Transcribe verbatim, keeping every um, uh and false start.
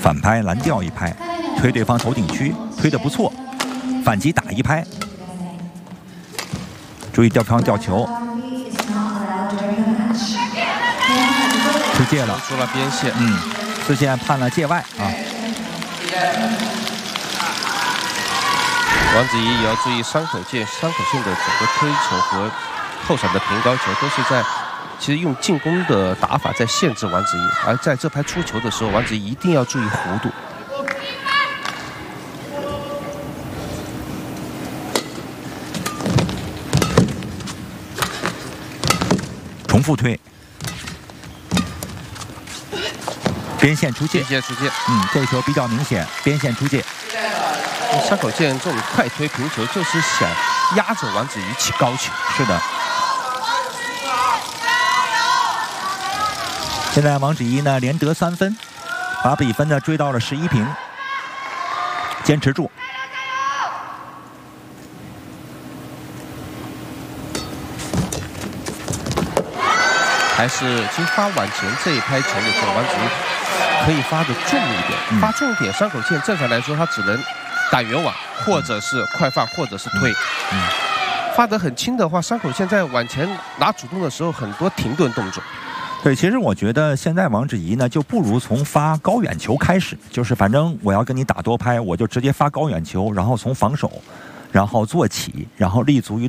反拍拦掉一拍，推对方头顶区，推得不错，反击打一拍。注意对方吊球，出界了， 出了边线， 嗯，四线判了界外啊。 王子怡也要注意伤口线，伤口线的整个推球和后场的平高球都是在。 其实用进攻的打法在限制王子怡，而在这拍出球的时候，王子怡一定要注意弧度。 重复推，边线出界， 边线出界。 嗯，这球比较明显，边线出界。 山口健这种快推平球，就是想压着王子怡起高球。 是的。 现在王子怡呢连得三分，把比分呢追到了十一平，坚持住。 还是其实发往前这一拍球的时候，王子怡可以发的重一点，嗯、发重一点。山口健正常来说他只能打圆网，或者是快放，或者是推。嗯，发得很轻的话，山口健在往前拿主动的时候，很多停顿动作。 对，其实我觉得现在王芷怡呢，就不如从发高远球开始，就是反正我要跟你打多拍，我就直接发高远球，然后从防守，然后做起，然后立足于